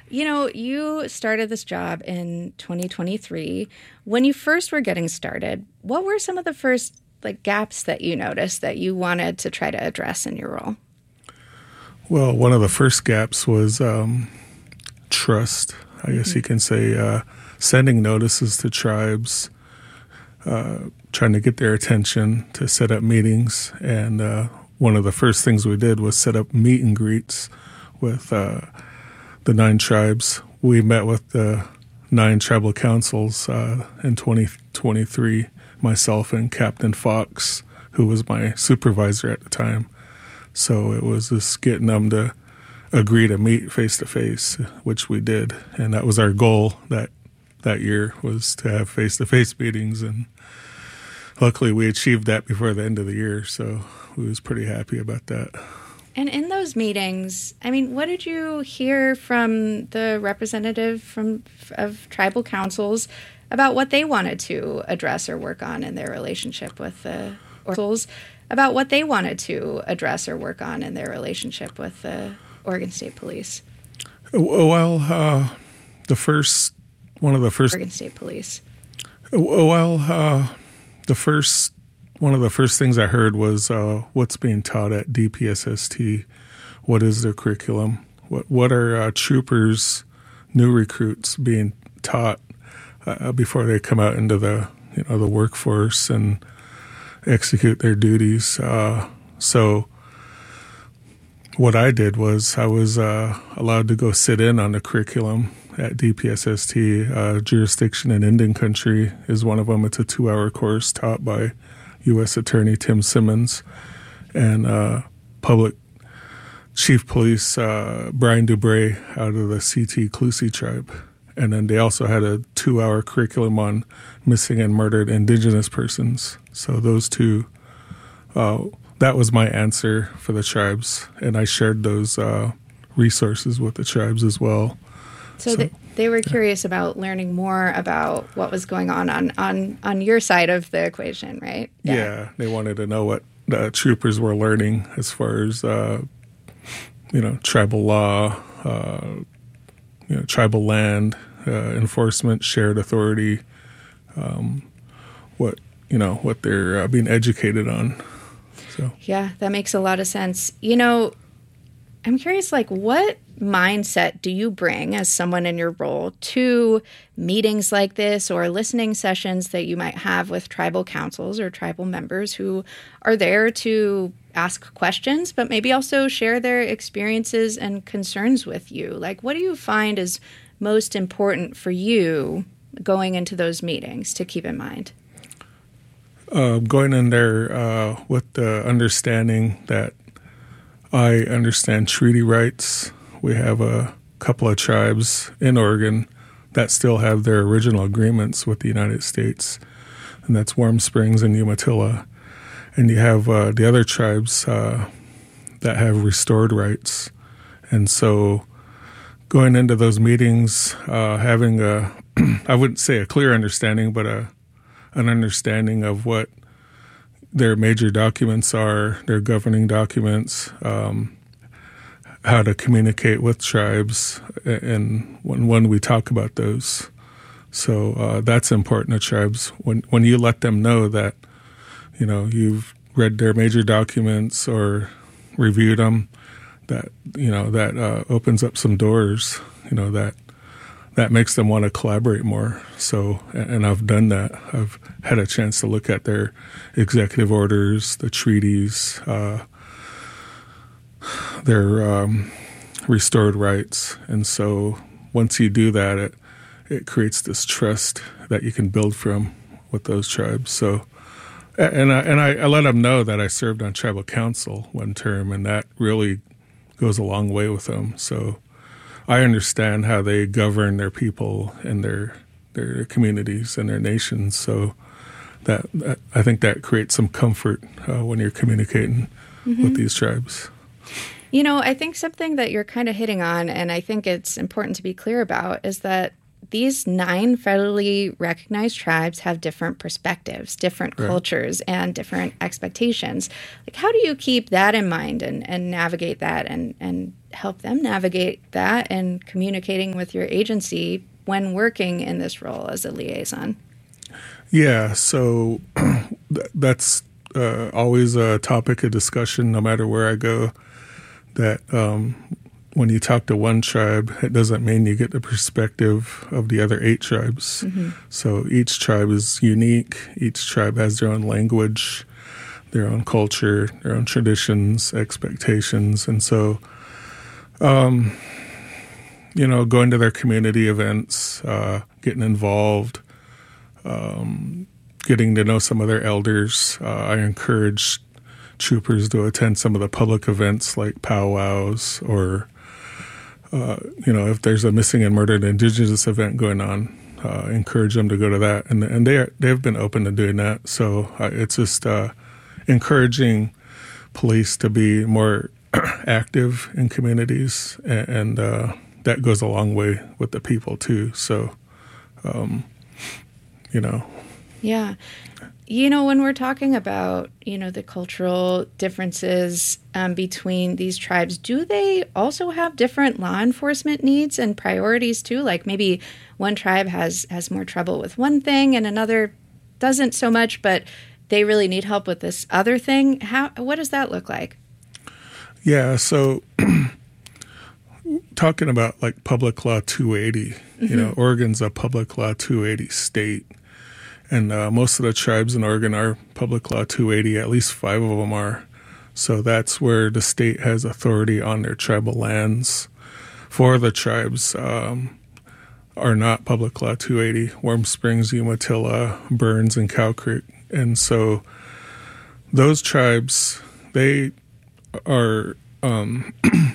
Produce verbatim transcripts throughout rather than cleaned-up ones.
You know, you started this job in twenty twenty-three. When you first were getting started, what were some of the first like gaps that you noticed that you wanted to try to address in your role? Well, one of the first gaps was um, trust, I guess mm-hmm. you can say, uh, sending notices to tribes, uh, trying to get their attention to set up meetings. And uh, one of the first things we did was set up meet and greets with uh, the nine tribes. We met with the nine tribal councils uh, in twenty twenty-three, myself and Captain Fox, who was my supervisor at the time. So it was just getting them to agree to meet face-to-face, which we did. And that was our goal that that year, was to have face-to-face meetings. And luckily we achieved that before the end of the year. So we was pretty happy about that. And in those meetings, I mean, what did you hear from the representative from of tribal councils about what they wanted to address or work on in their relationship with the councils, about what they wanted to address or work on in their relationship with the Oregon State Police? Well, uh, the first, one of the first... Oregon State Police. Well, uh, the first... One of the first things I heard was uh, what's being taught at D P S S T. What is their curriculum? What what are uh, troopers, new recruits being taught uh, before they come out into the you know the workforce and execute their duties? Uh, so what I did was I was uh, allowed to go sit in on the curriculum at D P S S T. Uh, Jurisdiction in Indian Country is one of them. It's a two-hour course taught by U S Attorney Tim Simmons and uh, Public Chief Police uh, Brian Dubray out of the C T Clusie tribe. And then they also had a two-hour curriculum on missing and murdered Indigenous persons. So those two, uh, that was my answer for the tribes. And I shared those uh, resources with the tribes as well. So, so the- They were curious about learning more about what was going on on, on, on your side of the equation, right? Yeah. yeah, they wanted to know what the troopers were learning as far as, uh, you know, tribal law, uh, you know, tribal land uh, enforcement, shared authority, um, what, you know, what they're uh, being educated on. So yeah, that makes a lot of sense. You know, I'm curious, like, what mindset do you bring as someone in your role to meetings like this or listening sessions that you might have with tribal councils or tribal members who are there to ask questions, but maybe also share their experiences and concerns with you? Like, what do you find is most important for you going into those meetings to keep in mind? Uh, going in there uh, with the understanding that I understand treaty rights. We have a couple of tribes in Oregon that still have their original agreements with the United States, and that's Warm Springs and Umatilla. And you have uh, the other tribes uh, that have restored rights. And so going into those meetings, uh, having a, I wouldn't say a clear understanding, but a an understanding of what their major documents are, their governing documents, um, how to communicate with tribes, and when, when we talk about those. So uh, that's important to tribes. When when you let them know that, you know, you've read their major documents or reviewed them, that, you know, that uh, opens up some doors, you know, that that makes them want to collaborate more. So, and I've done that. I've had a chance to look at their executive orders, the treaties, uh, their um, restored rights. And so once you do that, it it creates this trust that you can build from with those tribes. So, and I, and I, I let them know that I served on tribal council one term, and that really goes a long way with them. So I understand how they govern their people and their their communities and their nations. So that, that I think that creates some comfort uh, when you're communicating mm-hmm. with these tribes. You know, I think something that you're kind of hitting on, and I think it's important to be clear about, is that these nine federally recognized tribes have different perspectives, different right. cultures, and different expectations. Like, how do you keep that in mind and, and navigate that and, and help them navigate that and communicating with your agency when working in this role as a liaison? Yeah, so th- that's uh, always a topic of discussion no matter where I go, that um, when you talk to one tribe, it doesn't mean you get the perspective of the other eight tribes. Mm-hmm. So each tribe is unique. Each tribe has their own language, their own culture, their own traditions, expectations. And so, um, you know, going to their community events, uh, getting involved, um, getting to know some of their elders. Uh, I encourage troopers to attend some of the public events like powwows or, uh, you know, if there's a missing and murdered Indigenous event going on, uh, encourage them to go to that. And and they are, they've been open to doing that. So uh, it's just uh, encouraging police to be more active in communities, and, and uh, that goes a long way with the people too. So, um, you know. Yeah. You know, when we're talking about, you know, the cultural differences um, between these tribes, do they also have different law enforcement needs and priorities too? Like maybe one tribe has, has more trouble with one thing and another doesn't so much, but they really need help with this other thing. How, what does that look like? Yeah, so talking about like Public Law two eighty, mm-hmm. you know, Oregon's a Public Law two eighty state. And uh, most of the tribes in Oregon are Public Law two eighty, at least five of them are. So that's where the state has authority on their tribal lands. Four of the tribes um, are not Public Law two eighty, Warm Springs, Umatilla, Burns, and Cow Creek. And so those tribes, they are um,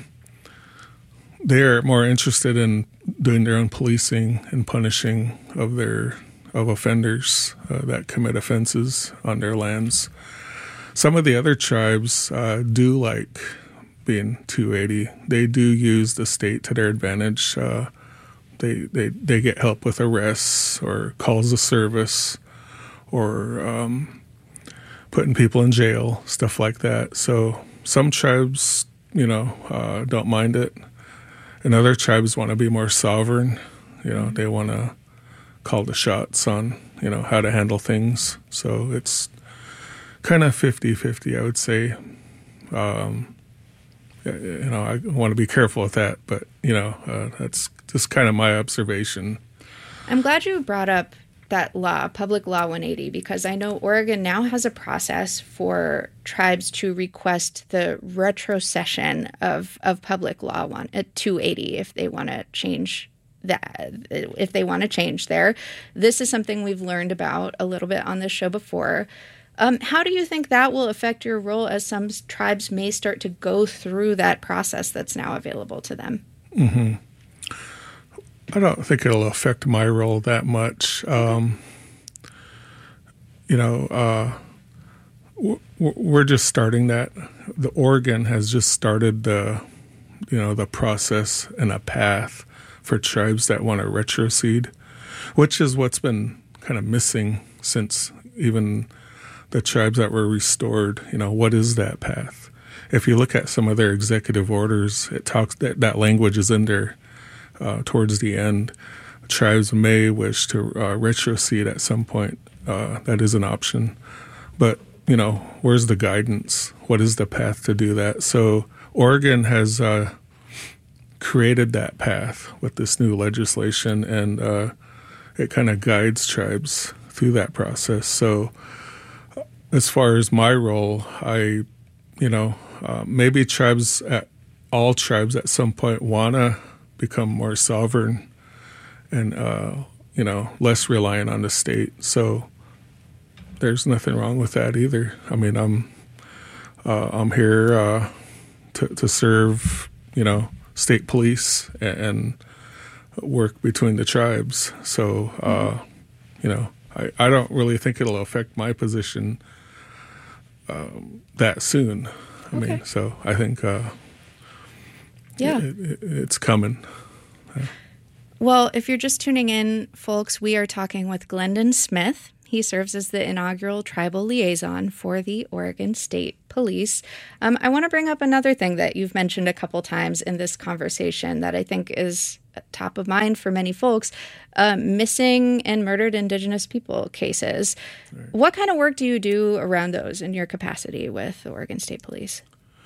they're more interested in doing their own policing and punishing of their of offenders uh, that commit offenses on their lands. Some of the other tribes uh, do like being two eighty. They do use the state to their advantage. Uh, they, they they get help with arrests or calls of service or um, putting people in jail, stuff like that. So some tribes, you know, uh, don't mind it. And other tribes want to be more sovereign. You know, they want to call the shots on, you know, how to handle things. So it's kind of fifty-fifty, I would say. Um, you know, I want to be careful with that, but, you know, uh, that's just kind of my observation. I'm glad you brought up that law, Public Law one eighty, because I know Oregon now has a process for tribes to request the retrocession of, of Public Law one, at two eighty if they want to change that, if they want to change there. This is something we've learned about a little bit on this show before. Um, how do you think that will affect your role as some tribes may start to go through that process that's now available to them? Mm-hmm. I don't think it'll affect my role that much. Um, you know, uh, we're just starting that. The Oregon has just started the, you know, the process and a path for tribes that want to retrocede, which is what's been kind of missing since even the tribes that were restored. You know, what is that path? If you look at some of their executive orders, it talks that that language is in there uh, towards the end. Tribes may wish to uh, retrocede at some point. Uh, that is an option. But, you know, where's the guidance? What is the path to do that? So Oregon has uh, created that path with this new legislation, and uh, it kind of guides tribes through that process. So as far as my role, I, you know, uh, maybe tribes, at, all tribes at some point want to become more sovereign and, uh, you know, less reliant on the state. So there's nothing wrong with that either. I mean, I'm uh, I'm here uh, to, to serve, you know, state police and, and work between the tribes. So, uh, you know, I, I don't really think it'll affect my position um, that soon. I okay. mean, so I think uh, yeah, it, it, it's coming. Well, if you're just tuning in, folks, we are talking with Glendon Smith. He serves as the inaugural tribal liaison for the Oregon State Police. Um, I want to bring up another thing that you've mentioned a couple times in this conversation that I think is top of mind for many folks, uh, missing and murdered Indigenous people cases. Right. What kind of work do you do around those in your capacity with the Oregon State Police?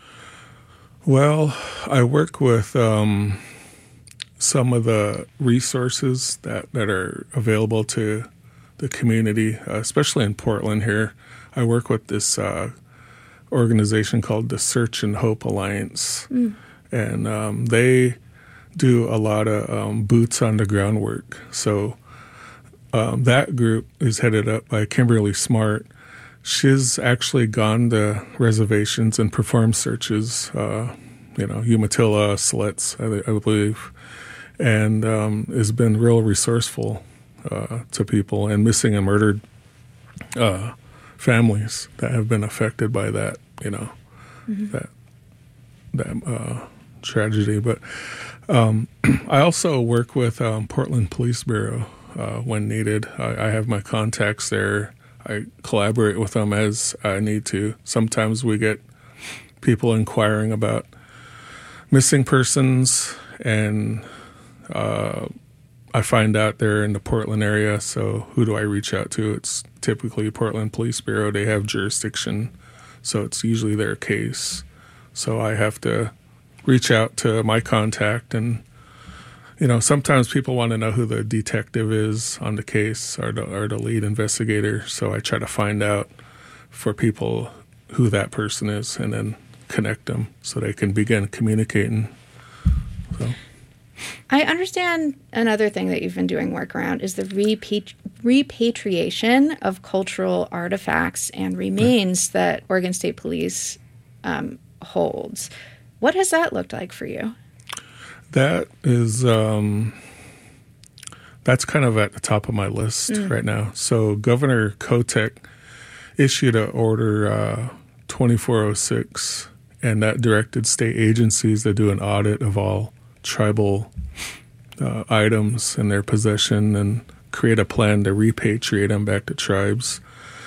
Well, I work with um, some of the resources that, that are available to the community, uh, especially in Portland here. I work with this uh, organization called the Search and Hope Alliance, mm. and um, they do a lot of um, boots on the ground work. So um, that group is headed up by Kimberly Smart. She's actually gone to reservations and performed searches, uh, you know, Umatilla, Siletz, I, I believe, and um, has been real resourceful uh, to people and missing and murdered uh, families that have been affected by that, you know, mm-hmm. that that uh, tragedy. But um, I also work with um, Portland Police Bureau uh, when needed. I, I have my contacts there. I collaborate with them as I need to. Sometimes we get people inquiring about missing persons, and uh, I find out they're in the Portland area, so who do I reach out to? It's typically Portland Police Bureau. They have jurisdiction, so it's usually their case. So I have to reach out to my contact, and you know, sometimes people want to know who the detective is on the case or the, or the lead investigator. So I try to find out for people who that person is and then connect them so they can begin communicating. So. I understand another thing that you've been doing work around is the repatri- repatriation of cultural artifacts and remains right. that Oregon State Police um, holds. What has that looked like for you? That is, um, that's kind of at the top of my list mm. right now. So Governor Kotek issued an order uh, twenty-four oh six, and that directed state agencies to do an audit of all tribal uh, items in their possession and create a plan to repatriate them back to tribes.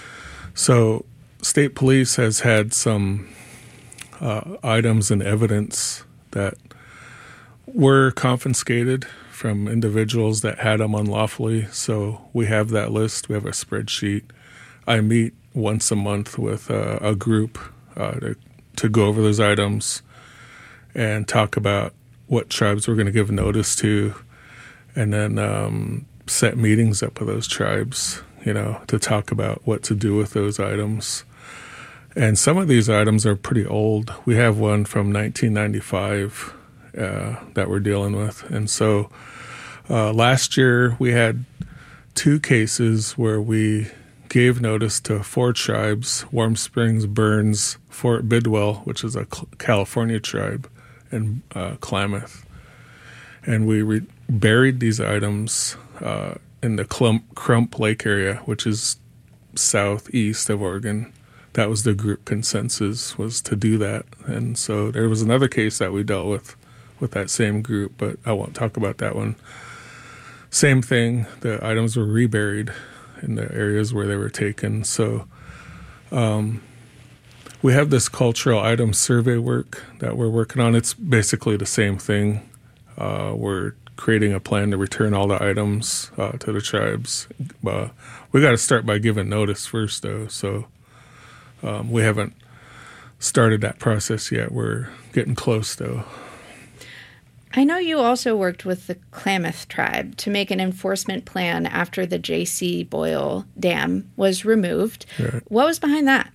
So state police has had some uh, items and evidence that were confiscated from individuals that had them unlawfully. So we have that list. We have a spreadsheet. I meet once a month with uh, a group uh, to, to go over those items and talk about what tribes we're going to give notice to, and then um, set meetings up with those tribes, you know, to talk about what to do with those items. And some of these items are pretty old. We have one from nineteen ninety-five Uh, that we're dealing with. And so uh, last year we had two cases where we gave notice to four tribes: Warm Springs, Burns, Fort Bidwell, which is a California tribe, and uh, Klamath. And we re- buried these items uh, in the Clump, Crump Lake area, which is southeast of Oregon. That was the group consensus, was to do that. And so there was another case that we dealt with with that same group, but I won't talk about that one. Same thing, the items were reburied in the areas where they were taken. So um, we have this cultural item survey work that we're working on. It's basically the same thing. Uh, we're creating a plan to return all the items uh, to the tribes. Uh, we got to start by giving notice first, though. So um, we haven't started that process yet. We're getting close, though. I know you also worked with the Klamath tribe to make an enforcement plan after the J C Boyle Dam was removed. Right. What was behind that?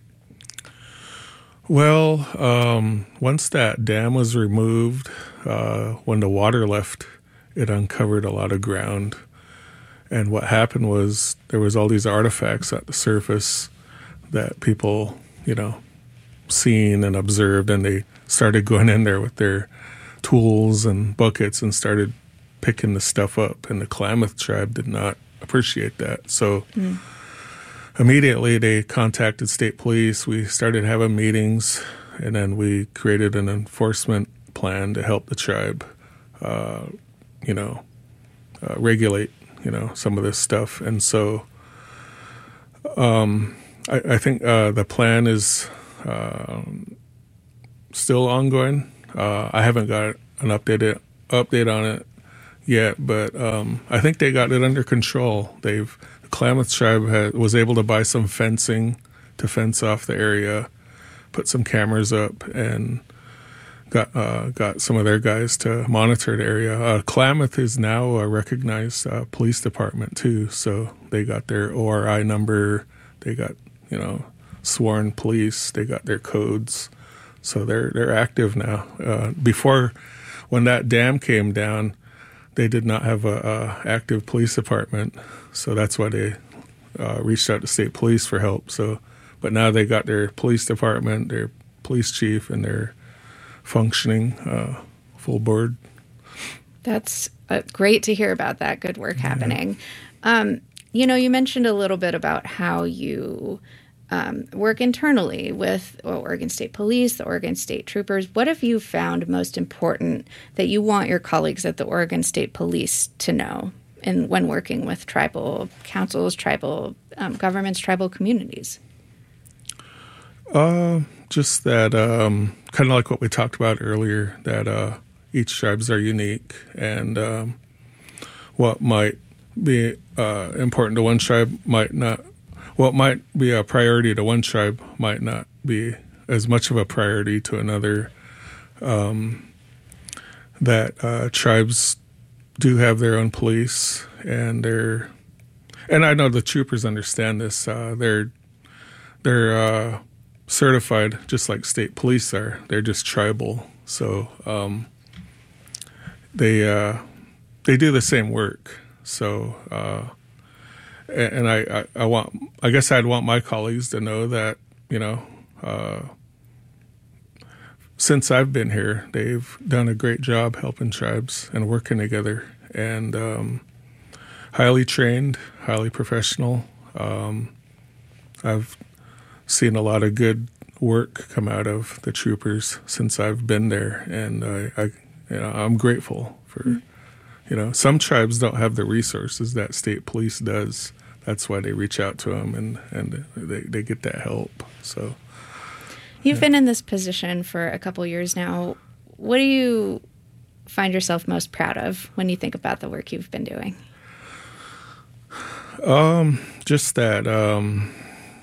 Well, um, once that dam was removed, uh, when the water left, it uncovered a lot of ground. And what happened was there was all these artifacts at the surface that people, you know, seen and observed, and they started going in there with their tools and buckets and started picking the stuff up, and the Klamath tribe did not appreciate that. So mm. immediately they contacted state police. We started having meetings, and then we created an enforcement plan to help the tribe, uh, you know, uh, regulate, you know, some of this stuff. And so Um, I, I think uh, the plan is uh, still ongoing. Uh, I haven't got an updated update on it yet, but um, I think they got it under control. They've the Klamath tribe had, was able to buy some fencing to fence off the area, put some cameras up, and got uh, got some of their guys to monitor the area. Uh, Klamath is now a recognized uh, police department too, so they got their O R I number. They got you know sworn police. They got their codes, so they're they're active now. Uh, before, when that dam came down, they did not have a, a active police department, so that's why they uh, reached out to state police for help. So, but now they got their police department, their police chief, and their functioning uh, full board. That's uh, great to hear about that. Good work happening. Yeah. Um, you know, you mentioned a little bit about how you um, work internally with Oregon State Police, the Oregon State Troopers. What have you found most important that you want your colleagues at the Oregon State Police to know in, when working with tribal councils, tribal um, governments, tribal communities? Uh, just that, um, kind of like what we talked about earlier, that uh, each tribes are unique, and um, what might be uh, important to one tribe might not, what might be a priority to one tribe might not be as much of a priority to another. Um, that uh, tribes do have their own police, and they're, and I know the troopers understand this. Uh, they're, they're. Uh, certified just like state police are. They're just tribal, so um, they uh, they do the same work. So uh, and I, I, I want I guess I'd want my colleagues to know that you know uh, since I've been here, they've done a great job helping tribes and working together, and um, highly trained, highly professional. Um, I've seen a lot of good work come out of the troopers since I've been there, and I, I you know, I'm grateful for, you know, some tribes don't have the resources that state police does. That's why they reach out to them, and, and they, they get that help. So, you've yeah. been in this position for a couple years now. What do you find yourself most proud of when you think about the work you've been doing? Um, just that, um,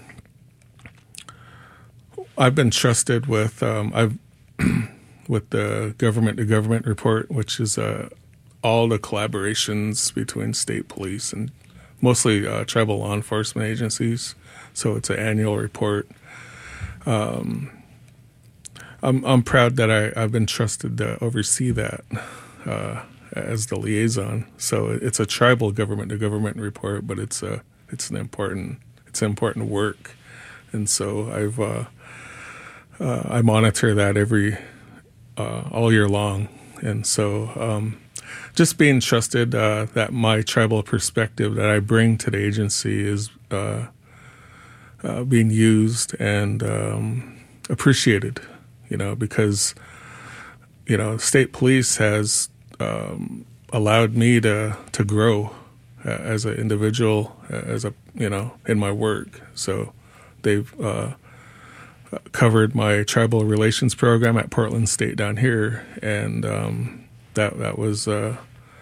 I've been trusted with um, I've with the government to government report, which is uh, all the collaborations between state police and mostly uh, tribal law enforcement agencies. So it's an annual report. Um, I'm I'm proud that I, I've been trusted to oversee that uh, as the liaison. So it's a tribal government to government report, but it's a it's an important it's important work, and so I've. Uh, Uh, I monitor that every uh, all year long, and so um, just being trusted uh, that my tribal perspective that I bring to the agency is uh, uh, being used and um, appreciated. You know, because you know, state police has um, allowed me to to grow uh, as an individual, as a you know, in my work. So they've. Uh, covered my tribal relations program at Portland State down here, and um, that that was uh,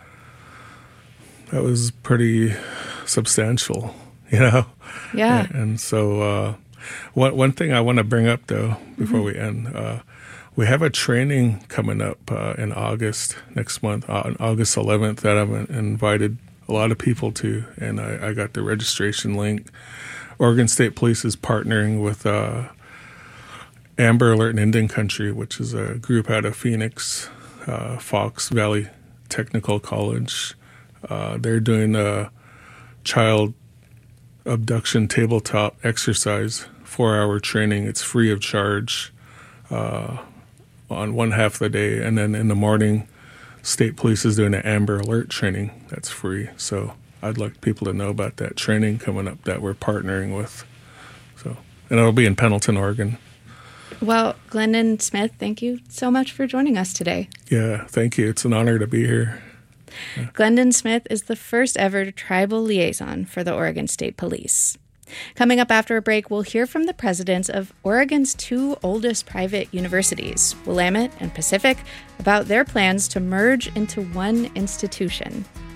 that was pretty substantial, you know. Yeah. And, and so, uh, one one thing I want to bring up though before mm-hmm. we end, uh, we have a training coming up uh, in August next month, uh, on August eleventh, that I've invited a lot of people to, and I, I got the registration link. Oregon State Police is partnering with. Uh, Amber Alert in Indian Country, which is a group out of Phoenix, uh, Fox Valley Technical College. Uh, they're doing a child abduction tabletop exercise, four-hour training. It's free of charge uh, on one half of the day. And then in the morning, State Police is doing an Amber Alert training that's free. So I'd like people to know about that training coming up that we're partnering with. So, and it'll be in Pendleton, Oregon. Well, Glendon Smith, thank you so much for joining us today. Yeah, thank you. It's an honor to be here. Yeah. Glendon Smith is the first ever tribal liaison for the Oregon State Police. Coming up after a break, we'll hear from the presidents of Oregon's two oldest private universities, Willamette and Pacific, about their plans to merge into one institution.